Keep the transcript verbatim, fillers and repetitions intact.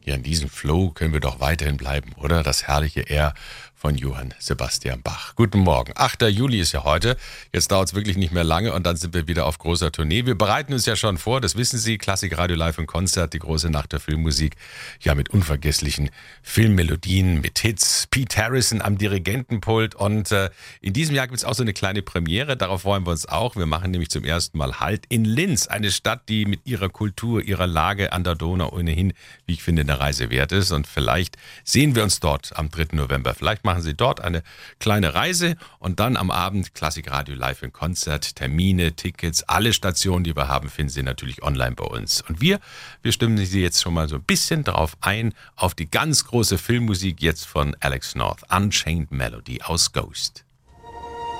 Ja, in diesem Flow können wir doch weiterhin bleiben, oder? Das herrliche R von Johann Sebastian Bach. Guten Morgen. achter Juli ist ja heute. Jetzt dauert es wirklich nicht mehr lange und dann sind wir wieder auf großer Tournee. Wir bereiten uns ja schon vor, das wissen Sie. Klassik Radio Live im Konzert, die große Nacht der Filmmusik. Ja, mit unvergesslichen Filmmelodien, mit Hits. Pete Harrison am Dirigentenpult. Und äh, in diesem Jahr gibt es auch so eine kleine Premiere. Darauf freuen wir uns auch. Wir machen nämlich zum ersten Mal Halt in Linz. Eine Stadt, die mit ihrer Kultur, ihrer Lage an der Donau ohnehin, wie ich finde, eine Reise wert ist. Und vielleicht sehen wir uns dort am dritten November. Vielleicht machen Sie dort eine kleine Reise und dann am Abend Klassik Radio Live im Konzert. Termine, Tickets, alle Stationen, die wir haben, finden Sie natürlich online bei uns. Und wir, wir stimmen Sie jetzt schon mal so ein bisschen darauf ein, auf die ganz große Filmmusik jetzt von Alex North. Unchained Melody aus Ghost.